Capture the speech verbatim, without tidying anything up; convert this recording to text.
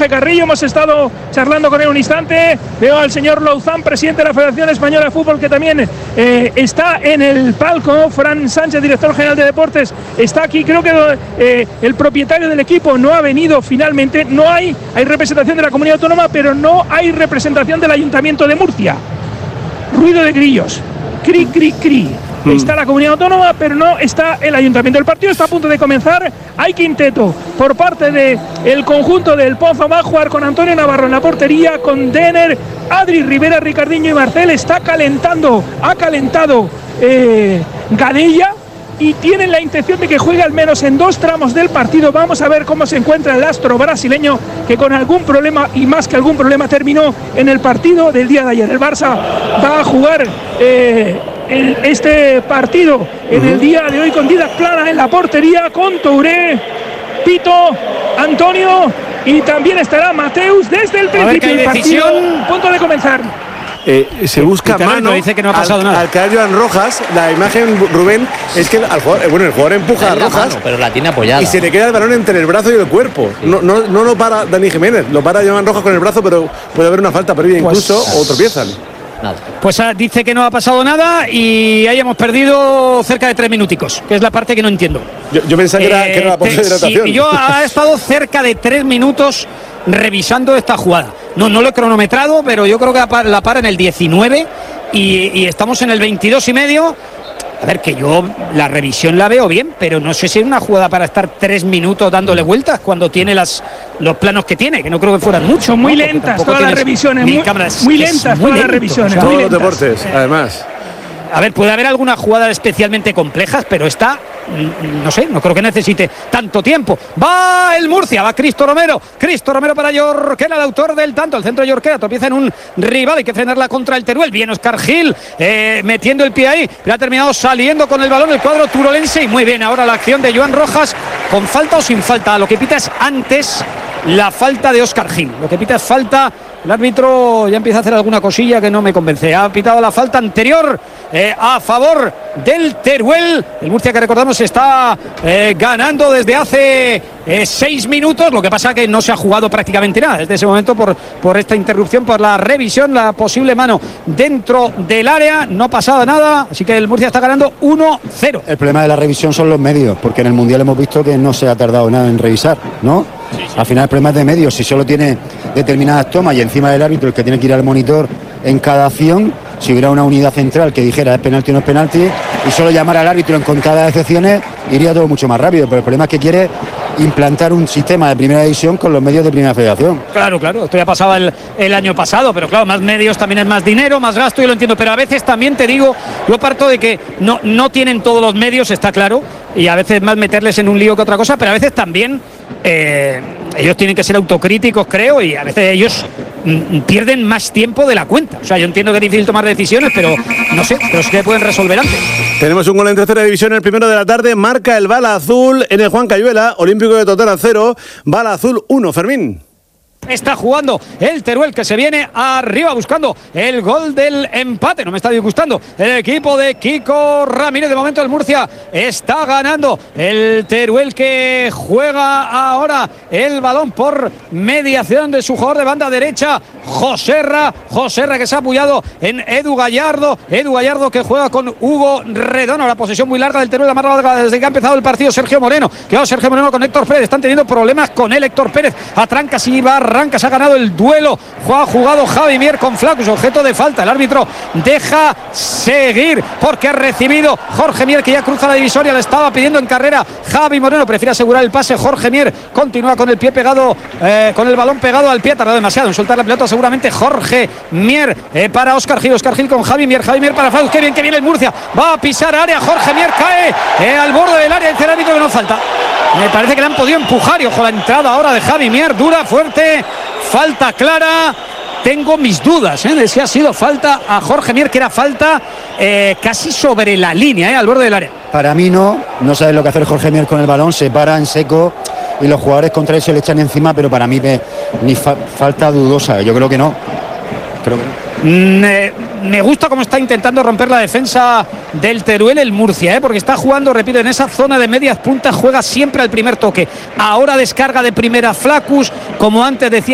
Jorge Carrillo, hemos estado charlando con él un instante. Veo al señor Louzán, presidente de la Federación Española de Fútbol, que también eh, está en el palco. Fran Sánchez, director general de deportes, está aquí. Creo que eh, el propietario del equipo no ha venido finalmente. No hay, hay representación de la comunidad autónoma, pero no hay representación del Ayuntamiento de Murcia. Ruido de grillos, cri, cri, cri. Está la comunidad autónoma, pero no está el ayuntamiento. El partido está a punto de comenzar. Hay quinteto por parte del conjunto del Pozo. Va a jugar con Antonio Navarro en la portería, con Denner, Adri Rivera, Ricardinho y Marcel. Está calentando, ha calentado eh, Gadella, y tienen la intención de que juegue al menos en dos tramos del partido. Vamos a ver cómo se encuentra el astro brasileño, que con algún problema, y más que algún problema, terminó en el partido del día de ayer. El Barça va a jugar eh, en este partido en uh-huh. el día de hoy con Didac Plana en la portería, con Touré, Pito, Antonio, y también estará Mateus desde el principio del partido. Punto de comenzar. Eh, se busca mano, dice que no ha pasado al, nada. al caer Joan Rojas. La imagen, Rubén, es que al jugador, bueno, el jugador empuja a Rojas, mano, pero la tiene apoyada, y se le queda el balón entre el brazo y el cuerpo. Sí. No, no, no lo para Dani Jiménez, lo para Joan Rojas con el brazo, pero puede haber una falta previa incluso, pues, o tropiezan. Nada. Pues ah, dice que no ha pasado nada y ahí hemos perdido cerca de tres minuticos, que es la parte que no entiendo. Yo, yo pensaba eh, que, era, que era la pausa de hidratación. Sí, yo he estado cerca de tres minutos revisando esta jugada. No, no lo he cronometrado, pero yo creo que la para en el diecinueve y, y estamos en el veintidós y medio. A ver, que yo la revisión la veo bien, pero no sé si es una jugada para estar tres minutos dándole vueltas cuando tiene las, los planos que tiene, que no creo que fueran mucho. Son muy ¿no? lentas todas las revisiones, muy, cámaras, muy lentas muy todas lento, las revisiones. O sea, todos muy los lentas. deportes, además. A ver, puede haber algunas jugadas especialmente complejas, pero esta, no sé, no creo que necesite tanto tiempo. Va el Murcia, va Cristo Romero. Cristo Romero para Jorquera, el autor del tanto. El centro de Jorquera tropieza en un rival, hay que frenarla contra el Teruel. Bien Óscar Gil, eh, metiendo el pie ahí. Le ha terminado saliendo con el balón el cuadro turolense. Y muy bien, ahora la acción de Joan Rojas, con falta o sin falta. Lo que pita es antes la falta de Óscar Gil. Lo que pita es falta. El árbitro ya empieza a hacer alguna cosilla que no me convence. Ha pitado la falta anterior eh, a favor del Teruel. El Murcia, que recordamos, está eh, ganando desde hace eh, seis minutos. Lo que pasa es que no se ha jugado prácticamente nada desde ese momento por, por esta interrupción, por la revisión, la posible mano dentro del área. No ha pasado nada, así que el Murcia está ganando uno cero. El problema de la revisión son los medios, porque en el Mundial hemos visto que no se ha tardado nada en revisar, ¿no? Sí, sí. Al final el problema es de medios. Si solo tiene determinadas tomas y encima del árbitro el que tiene que ir al monitor en cada acción, si hubiera una unidad central que dijera es penalti o no es penalti y solo llamar al árbitro en contadas excepciones, iría todo mucho más rápido. Pero el problema es que quiere implantar un sistema de primera división con los medios de primera federación. Claro, claro, esto ya pasaba el, el año pasado, pero claro, más medios también es más dinero, más gasto, yo lo entiendo, pero a veces también te digo, yo parto de que no, no tienen todos los medios, está claro, y a veces más meterles en un lío que otra cosa, pero a veces también eh, ellos tienen que ser autocríticos, creo, y a veces ellos mm, pierden más tiempo de la cuenta. O sea, yo entiendo que es difícil tomar decisiones, pero no sé, pero es que pueden resolver antes. Tenemos un gol en tercera división, el primero de la tarde, marca el Bala Azul en el Juan Cayuela, Olímpico de Totana cero, Bala Azul uno, Fermín. Está jugando el Teruel, que se viene arriba buscando el gol del empate. No me está disgustando el equipo de Kiko Ramírez. De momento el Murcia está ganando. El Teruel, que juega ahora el balón por mediación de su jugador de banda derecha, Joserra. Joserra, que se ha apoyado en Edu Gallardo. Edu Gallardo, que juega con Hugo Redondo. La posesión muy larga del Teruel, la más larga desde que ha empezado el partido. Sergio Moreno, que va Sergio Moreno con Héctor Pérez. Están teniendo problemas con él. Héctor Pérez atranca si va Arranca, se ha ganado el duelo. Ha jugado Javi Mier con Flacus, objeto de falta. El árbitro deja seguir porque ha recibido Jorge Mier, que ya cruza la divisoria. Le estaba pidiendo en carrera Javi Moreno, prefiere asegurar el pase. Jorge Mier continúa con el pie pegado, eh, con el balón pegado al pie. Ha tardado demasiado en soltar la pelota seguramente Jorge Mier eh, para Óscar Gil. Óscar Gil con Javi Mier. Javi Mier para Flacus. Qué bien, que viene el Murcia. Va a pisar área. Jorge Mier cae eh, al borde del área. Dice el árbitro que no falta. Me parece que le han podido empujar y ojo la entrada ahora de Javi Mier, dura, fuerte, falta clara. Tengo mis dudas ¿eh? de si ha sido falta a Jorge Mier, que era falta eh, casi sobre la línea, ¿eh? al borde del área. Para mí no, no sabe lo que hacer Jorge Mier con el balón, se para en seco y los jugadores contrarios se le echan encima, pero para mí me, ni fa, falta dudosa, yo creo que no. Creo que no. Me, me gusta cómo está intentando romper la defensa del Teruel el Murcia, ¿eh? porque está jugando, repito, en esa zona de medias puntas, juega siempre al primer toque. Ahora descarga de primera Flacus, como antes decía